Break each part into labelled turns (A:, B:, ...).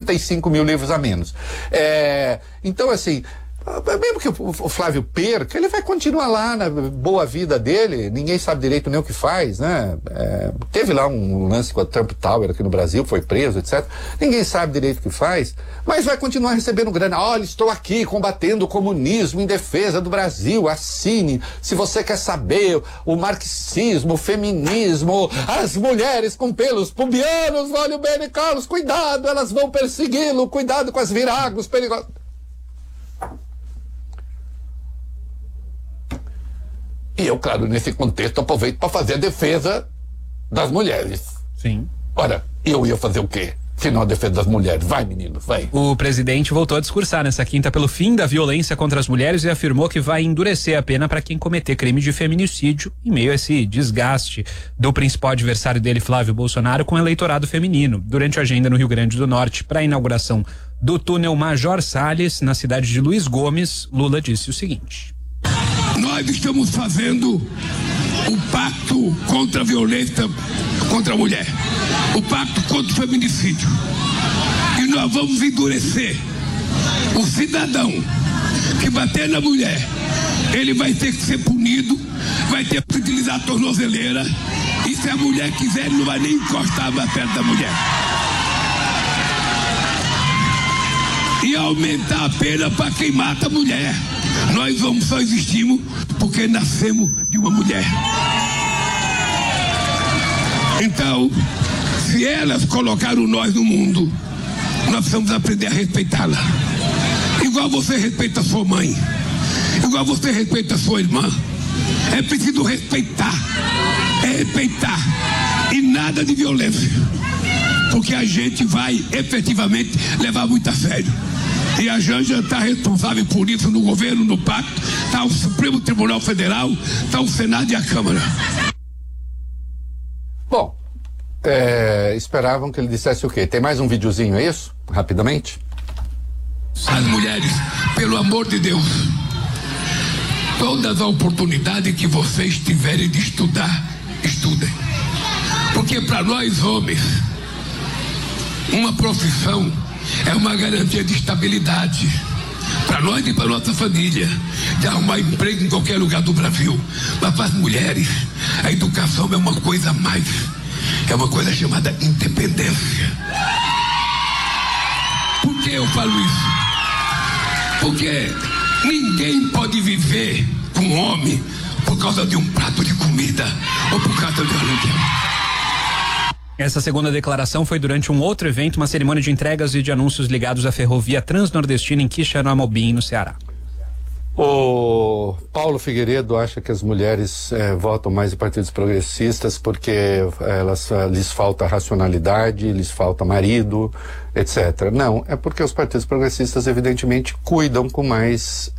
A: 35 mil livros a menos. Então, assim, mesmo que o Flávio perca, ele vai continuar lá na boa vida dele, ninguém sabe direito nem o que faz, né? Teve lá um lance com a Trump Tower aqui no Brasil, foi preso, etc. Ninguém sabe direito o que faz, mas vai continuar recebendo grana. Olha, estou aqui combatendo o comunismo em defesa do Brasil, assine. Se você quer saber o marxismo, o feminismo, as mulheres com pelos pubianos, olha o Beni Carlos, cuidado, elas vão persegui-lo, cuidado com as viragos perigosas. E eu, claro, nesse contexto, aproveito para fazer a defesa das mulheres.
B: Sim.
A: Ora, eu ia fazer o quê? Se não a defesa das mulheres. Vai, menino, vai.
B: O presidente voltou a discursar nessa quinta pelo fim da violência contra as mulheres e afirmou que vai endurecer a pena para quem cometer crime de feminicídio em meio a esse desgaste do principal adversário dele, Flávio Bolsonaro, com o eleitorado feminino. Durante a agenda no Rio Grande do Norte para a inauguração do túnel Major Salles, na cidade de Luiz Gomes, Lula disse o seguinte:
C: nós estamos fazendo o pacto contra a violência contra a mulher, o pacto contra o feminicídio, e nós vamos endurecer. O cidadão que bater na mulher, ele vai ter que ser punido, vai ter que utilizar a tornozeleira, e se a mulher quiser, ele não vai nem encostar mais perto da mulher. E aumentar a pena para quem mata a mulher. Nós só existimos porque nascemos de uma mulher. Então, se elas colocaram nós no mundo, nós precisamos aprender a respeitá-la. Igual você respeita a sua mãe, igual você respeita a sua irmã. É preciso respeitar. É respeitar. E nada de violência. Porque a gente vai efetivamente levar muito a sério. E a Janja está responsável por isso no governo, no pacto, está o Supremo Tribunal Federal, está o Senado e a Câmara.
A: Bom, esperavam que ele dissesse o quê? Tem mais um videozinho, é isso? Rapidamente.
C: As mulheres, pelo amor de Deus, todas as oportunidades que vocês tiverem de estudar, estudem. Porque para nós homens, uma profissão é uma garantia de estabilidade para nós e para nossa família, de arrumar emprego em qualquer lugar do Brasil. Mas para as mulheres, a educação é uma coisa a mais, é uma coisa chamada independência. Por que eu falo isso? Porque ninguém pode viver com homem por causa de um prato de comida ou por causa de aluguel.
B: Essa segunda declaração foi durante um outro evento, uma cerimônia de entregas e de anúncios ligados à ferrovia transnordestina em Quixeramobim, no Ceará.
A: O Paulo Figueiredo acha que as mulheres votam mais em partidos progressistas porque lhes falta racionalidade, lhes falta marido, etc. Não, é porque os partidos progressistas evidentemente cuidam com mais...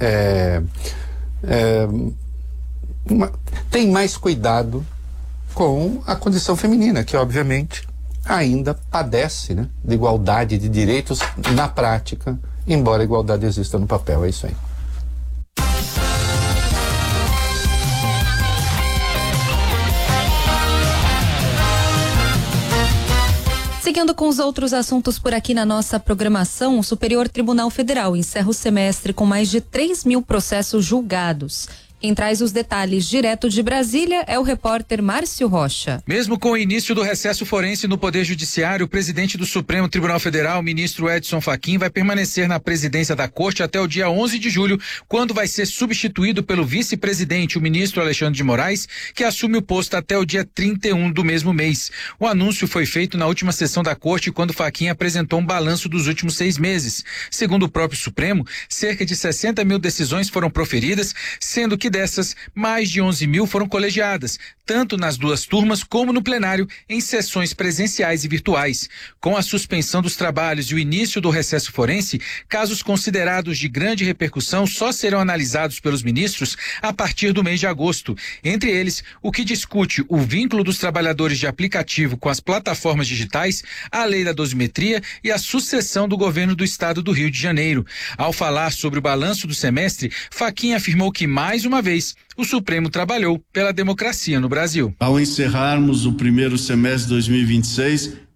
A: tem mais cuidado com a condição feminina, que obviamente ainda padece, né, de igualdade de direitos na prática, embora a igualdade exista no papel. É isso aí.
D: Seguindo com os outros assuntos por aqui na nossa programação, o Superior Tribunal Federal encerra o semestre com mais de 3.000 processos julgados. Quem traz os detalhes direto de Brasília é o repórter Márcio Rocha.
E: Mesmo com o início do recesso forense no Poder Judiciário, o presidente do Supremo Tribunal Federal, ministro Edson Fachin, vai permanecer na presidência da Corte até o dia 11 de julho, quando vai ser substituído pelo vice-presidente, o ministro Alexandre de Moraes, que assume o posto até o dia 31 do mesmo mês. O anúncio foi feito na última sessão da Corte, quando Fachin apresentou um balanço dos últimos 6 meses. Segundo o próprio Supremo, cerca de 60 mil decisões foram proferidas, sendo que dessas, mais de 11 mil foram colegiadas, tanto nas duas turmas como no plenário, em sessões presenciais e virtuais. Com a suspensão dos trabalhos e o início do recesso forense, casos considerados de grande repercussão só serão analisados pelos ministros a partir do mês de agosto. Entre eles, o que discute o vínculo dos trabalhadores de aplicativo com as plataformas digitais, a lei da dosimetria e a sucessão do governo do estado do Rio de Janeiro. Ao falar sobre o balanço do semestre, Fachin afirmou que, mais uma vez, o Supremo trabalhou pela democracia no Brasil.
F: Ao encerrarmos o primeiro semestre de 2026,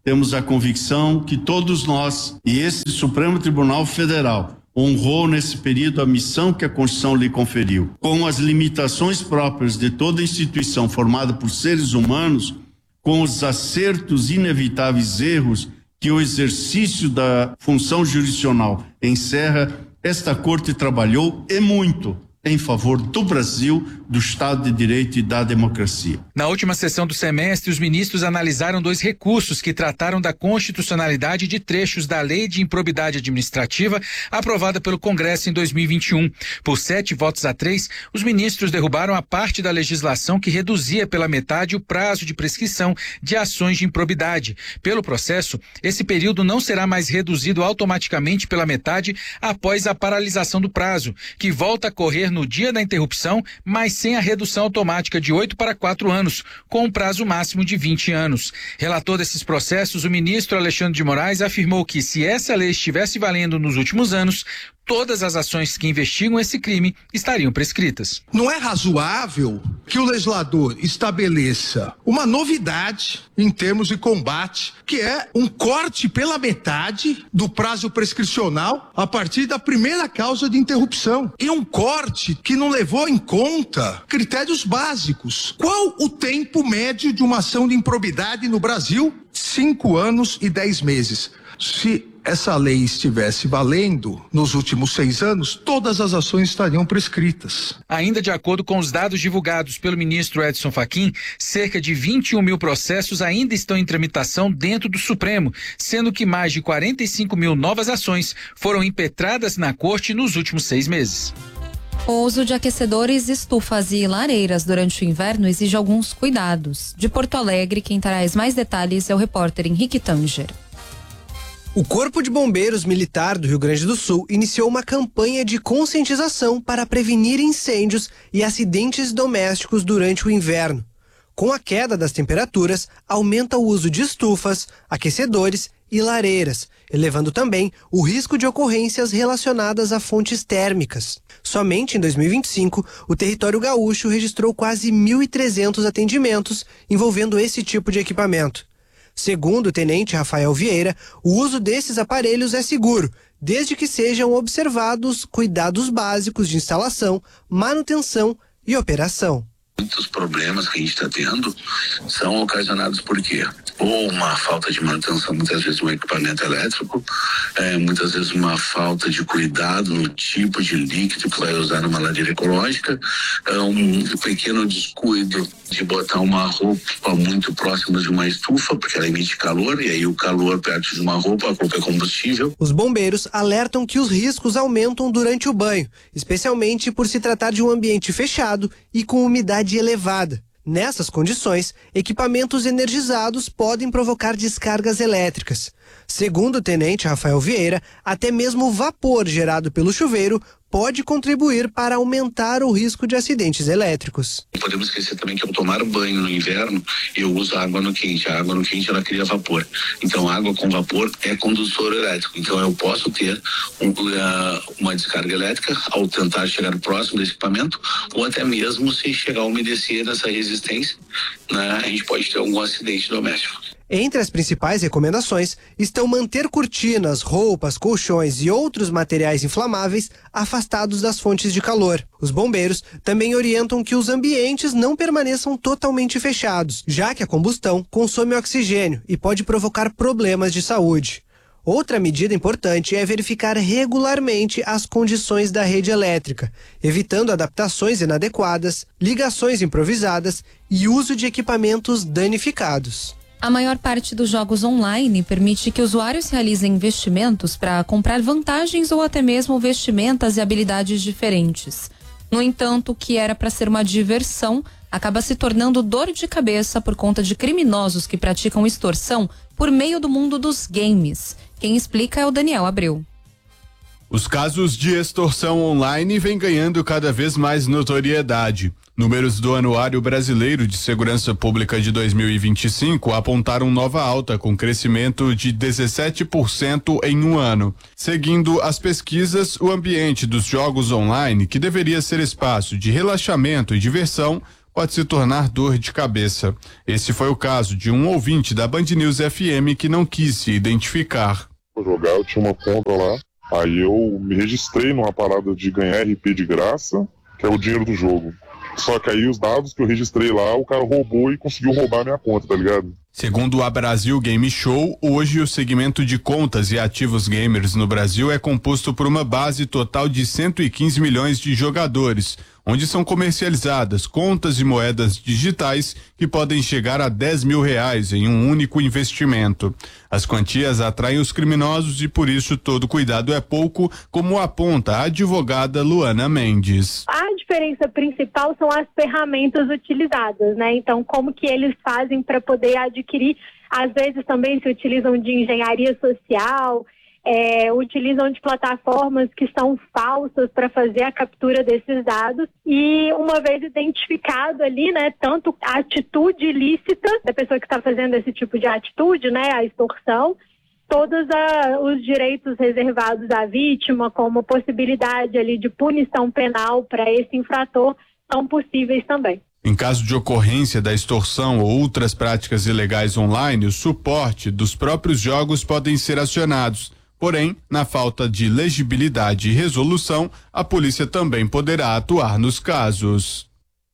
F: temos a convicção que todos nós e esse Supremo Tribunal Federal honrou nesse período a missão que a Constituição lhe conferiu. Com as limitações próprias de toda instituição formada por seres humanos, com os acertos e inevitáveis erros que o exercício da função jurisdicional encerra, esta Corte trabalhou e muito em favor do Brasil, do Estado de Direito e da democracia.
E: Na última sessão do semestre, os ministros analisaram 2 recursos que trataram da constitucionalidade de trechos da Lei de Improbidade Administrativa aprovada pelo Congresso em 2021. Por 7-3, os ministros derrubaram a parte da legislação que reduzia pela metade o prazo de prescrição de ações de improbidade. Pelo processo, esse período não será mais reduzido automaticamente pela metade após a paralisação do prazo, que volta a correr no dia da interrupção, mas sem a redução automática de 8 para 4 anos, com um prazo máximo de 20 anos. Relator desses processos, o ministro Alexandre de Moraes afirmou que, se essa lei estivesse valendo nos últimos anos, todas as ações que investigam esse crime estariam prescritas.
G: Não é razoável que o legislador estabeleça uma novidade em termos de combate, que é um corte pela metade do prazo prescricional a partir da primeira causa de interrupção. E um corte que não levou em conta critérios básicos. Qual o tempo médio de uma ação de improbidade no Brasil? 5 anos e 10 meses. Se essa lei estivesse valendo nos últimos 6 anos, todas as ações estariam prescritas.
E: Ainda de acordo com os dados divulgados pelo ministro Edson Fachin, cerca de 21 mil processos ainda estão em tramitação dentro do Supremo, sendo que mais de 45 mil novas ações foram impetradas na Corte nos últimos 6 meses.
D: O uso de aquecedores, estufas e lareiras durante o inverno exige alguns cuidados. De Porto Alegre, quem traz mais detalhes é o repórter Henrique Tanger.
H: O Corpo de Bombeiros Militar do Rio Grande do Sul iniciou uma campanha de conscientização para prevenir incêndios e acidentes domésticos durante o inverno. Com a queda das temperaturas, aumenta o uso de estufas, aquecedores e lareiras, elevando também o risco de ocorrências relacionadas a fontes térmicas. Somente em 2025, o território gaúcho registrou quase 1.300 atendimentos envolvendo esse tipo de equipamento. Segundo o tenente Rafael Vieira, o uso desses aparelhos é seguro, desde que sejam observados cuidados básicos de instalação, manutenção e operação.
I: Muitos problemas que a gente está tendo são ocasionados por quê? Ou uma falta de manutenção, muitas vezes, do equipamento elétrico, muitas vezes uma falta de cuidado no tipo de líquido que vai usar numa lareira ecológica, um pequeno descuido de botar uma roupa muito próxima de uma estufa, porque ela emite calor, e aí o calor perto de uma roupa, a roupa é combustível.
H: Os bombeiros alertam que os riscos aumentam durante o banho, especialmente por se tratar de um ambiente fechado e com umidade elevada. Nessas condições, equipamentos energizados podem provocar descargas elétricas. Segundo o tenente Rafael Vieira, até mesmo o vapor gerado pelo chuveiro pode contribuir para aumentar o risco de acidentes elétricos.
I: Não podemos esquecer também que ao tomar banho no inverno, eu uso água no quente. A água no quente, ela cria vapor. Então, água com vapor é condutor elétrico. Então, eu posso ter uma descarga elétrica ao tentar chegar próximo desse equipamento, ou até mesmo se chegar a umedecer essa resistência, né, a gente pode ter algum acidente doméstico.
H: Entre as principais recomendações estão manter cortinas, roupas, colchões e outros materiais inflamáveis afastados das fontes de calor. Os bombeiros também orientam que os ambientes não permaneçam totalmente fechados, já que a combustão consome oxigênio e pode provocar problemas de saúde. Outra medida importante é verificar regularmente as condições da rede elétrica, evitando adaptações inadequadas, ligações improvisadas e uso de equipamentos danificados.
D: A maior parte dos jogos online permite que usuários realizem investimentos para comprar vantagens ou até mesmo vestimentas e habilidades diferentes. No entanto, o que era para ser uma diversão acaba se tornando dor de cabeça por conta de criminosos que praticam extorsão por meio do mundo dos games. Quem explica é o Daniel Abreu.
J: Os casos de extorsão online vêm ganhando cada vez mais notoriedade. Números do Anuário Brasileiro de Segurança Pública de 2025 apontaram nova alta, com crescimento de 17% em um ano. Seguindo as pesquisas, o ambiente dos jogos online, que deveria ser espaço de relaxamento e diversão, pode se tornar dor de cabeça. Esse foi o caso de um ouvinte da Band News FM que não quis se identificar.
K: Vou jogar, eu tinha uma conta lá, aí eu me registrei numa parada de ganhar RP de graça, que é o dinheiro do jogo. Só que aí os dados que eu registrei lá, o cara roubou e conseguiu roubar minha conta, tá ligado?
J: Segundo a Brasil Game Show, hoje o segmento de contas e ativos gamers no Brasil é composto por uma base total de 115 milhões de jogadores, onde são comercializadas contas e moedas digitais que podem chegar a R$10 mil em um único investimento. As quantias atraem os criminosos e por isso todo cuidado é pouco, como aponta a advogada Luana Mendes.
L: A diferença principal são as ferramentas utilizadas, né? Então, como que eles fazem para poder adquirir, às vezes também se utilizam de engenharia social, utilizam de plataformas que são falsas para fazer a captura desses dados e uma vez identificado ali, né, tanto a atitude ilícita da pessoa que está fazendo esse tipo de atitude, né, a extorsão, todos os direitos reservados à vítima, como possibilidade ali de punição penal para esse infrator, são possíveis também.
J: Em caso de ocorrência da extorsão ou outras práticas ilegais online, o suporte dos próprios jogos podem ser acionados. Porém, na falta de legibilidade e resolução, a polícia também poderá atuar nos casos.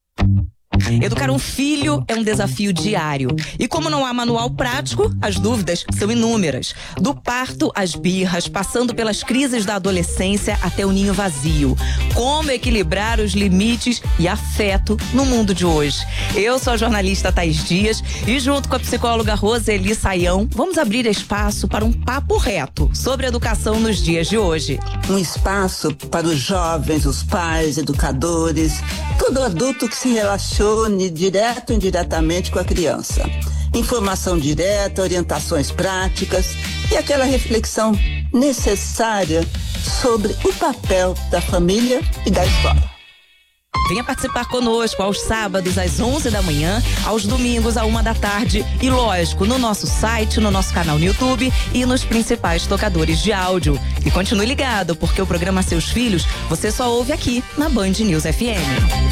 M: Educar um filho é um desafio diário. E como não há manual prático, as dúvidas são inúmeras. Do parto às birras, passando pelas crises da adolescência até o ninho vazio. Como equilibrar os limites e afeto no mundo de hoje? Eu sou a jornalista Thaís Dias e junto com a psicóloga Roseli Saião, vamos abrir espaço para um papo reto sobre educação nos dias de hoje.
N: Um espaço para os jovens, os pais, educadores, todo adulto que se relacione direto ou indiretamente com a criança. Informação direta, orientações práticas e aquela reflexão necessária sobre o papel da família e da escola.
M: Venha participar conosco aos sábados às 11 da manhã, aos domingos à 1 da tarde e, lógico, no nosso site, no nosso canal no YouTube e nos principais tocadores de áudio. E continue ligado, porque o programa Seus Filhos você só ouve aqui na Band News FM.